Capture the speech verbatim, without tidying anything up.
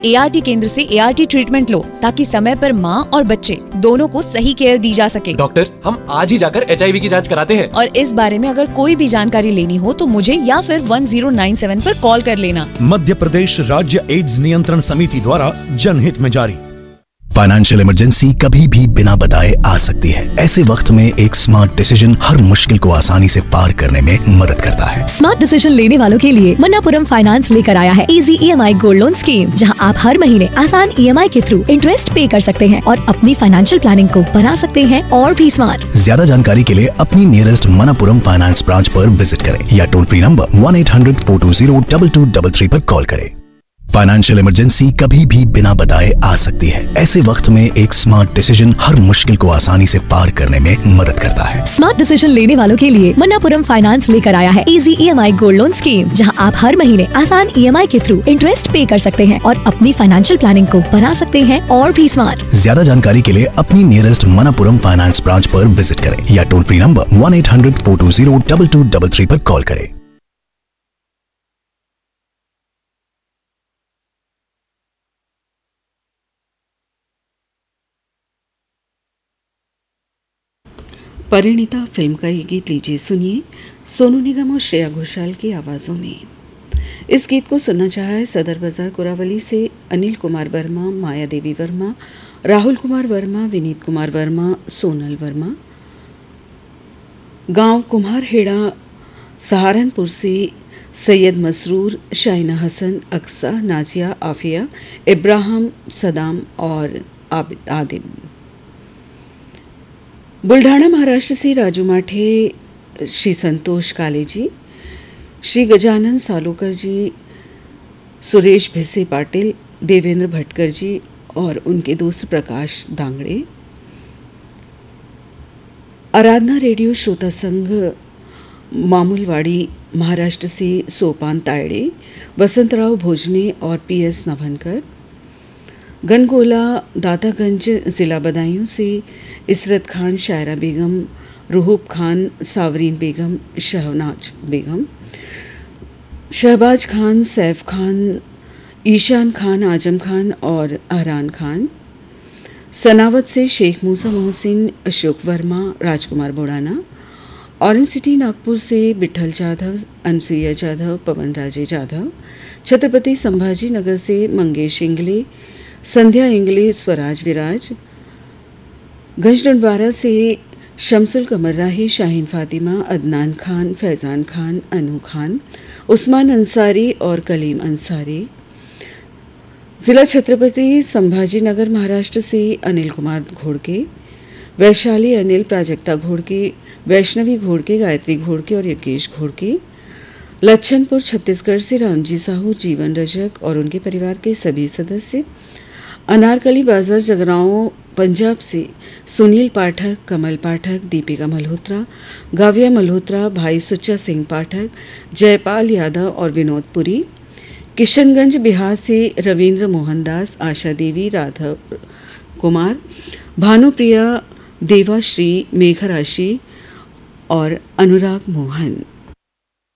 ART केंद्र से ART treatment लो ताकि समय पर माँ और बच्चे दोनों को सही केयर दी जा सके। डॉक्टर, हम आज ही जाकर एचआईवी की जांच कराते हैं। और इस बारे में अगर कोई भी जानकारी लेनी हो तो मुझे या फिर वन जीरो नाइन सेवन पर कॉल कर लेना। मध्य प्रदेश राज्य एड्स नियंत्रण समिति द्वारा जनहित में जारी। फाइनेंशियल इमरजेंसी कभी भी बिना बताए आ सकती है। ऐसे वक्त में एक स्मार्ट डिसीजन हर मुश्किल को आसानी से पार करने में मदद करता है। स्मार्ट डिसीजन लेने वालों के लिए मन्नापुरम फाइनेंस लेकर आया है easy EMI gold loan scheme, जहां आप हर महीने आसान ईएमआई के थ्रू इंटरेस्ट पे कर सकते हैं और अपनी फाइनेंशियल प्लानिंग को बना सकते हैं और भी स्मार्ट। ज्यादा जानकारी के लिए अपनी नियरेस्ट मन्नापुरम फाइनेंस ब्रांच पर विजिट करें या toll free number one eight hundred four to zero double two double three पर कॉल करें। फाइनेंशियल इमरजेंसी कभी भी बिना बताए आ सकती है। ऐसे वक्त में एक स्मार्ट डिसीजन हर मुश्किल को आसानी से पार करने में मदद करता है। स्मार्ट डिसीजन लेने वालों के लिए मन्नापुरम फाइनेंस लेकर आया है easy EMI gold loan scheme, जहां आप हर महीने आसान ईएमआई के थ्रू इंटरेस्ट पे कर सकते हैं और अपनी फाइनेंशियल प्लानिंग को बना सकते हैं और भी स्मार्ट। ज्यादा जानकारी के लिए अपनी नियरेस्ट मन्नापुरम फाइनेंस ब्रांच पर विजिट करें या toll free number one eight hundred four to zero double two double three पर कॉल करें। परिणीता फिल्म का ये गीत लीजिए सुनिए, सोनू निगम और श्रेया घोषाल की आवाज़ों में। इस गीत को सुनना चाहा है सदर बाजार कोरावली से अनिल कुमार वर्मा, माया देवी वर्मा, राहुल कुमार वर्मा, विनीत कुमार वर्मा, सोनल वर्मा। गांव कुम्हारहेड़ा सहारनपुर से सैयद मसरूर, शाइना हसन, अक्सा, नाजिया, आफिया, इब्राहिम, सदाम और आबिद आदिम। बुल्ढाणा महाराष्ट्र से राजू माठे, श्री संतोष काले जी, श्री गजानन सालोकर जी, सुरेश भिसे पाटिल, देवेंद्र भटकर जी और उनके दोस्त प्रकाश दांगड़े। आराधना रेडियो श्रोता संघ मामूलवाड़ी महाराष्ट्र से सोपान तायड़े, वसंतराव भोजने और पी एस नभनकर। गनगोला दातागंज ज़िला बदायूं से इसरत खान, शायरा बेगम, रूहूब खान, सावरीन बेगम, शहनाज बेगम, शहबाज खान, सैफ खान, ईशान खान, आजम खान और अहरान खान। सनावत से शेख मूसा मोहसिन, अशोक वर्मा, राजकुमार बोड़ाना। ऑरेंज सिटी नागपुर से बिठल जाधव, अनसुईया जाधव, पवन राजे जाधव। छत्रपति संभाजी नगर से मंगेश इंगले, संध्या इंगले, स्वराज विराज। गंजडंडवारा से शमसुल कमर राही, शाहीन फातिमा, अदनान खान, फैज़ान खान, अनु खान, उस्मान अंसारी और कलीम अंसारी। ज़िला छत्रपति संभाजी नगर महाराष्ट्र से अनिल कुमार घोड़के, वैशाली अनिल, प्राजक्ता घोड़के, वैष्णवी घोड़के, गायत्री घोड़के और यज्ञेश घोड़के। लच्छनपुर छत्तीसगढ़ से रामजी साहू, जीवन रजक और उनके परिवार के सभी सदस्य। अनारकली बाजार जगराओं पंजाब से सुनील पाठक, कमल पाठक, दीपिका मल्होत्रा, गाविया मल्होत्रा, भाई सुच्चा सिंह पाठक, जयपाल यादव और विनोद पुरी। किशनगंज बिहार से रविंद्र मोहनदास, आशा देवी, राघव कुमार, भानुप्रिया, देवाश्री, मेघराशि और अनुराग मोहन।